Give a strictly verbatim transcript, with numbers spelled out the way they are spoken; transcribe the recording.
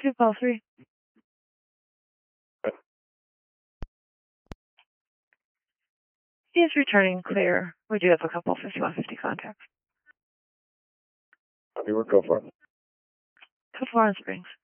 Two call three. Okay. He is returning clear. We do have a couple fifty-one fifty contacts. Copy, work, go for it. To Florence Springs.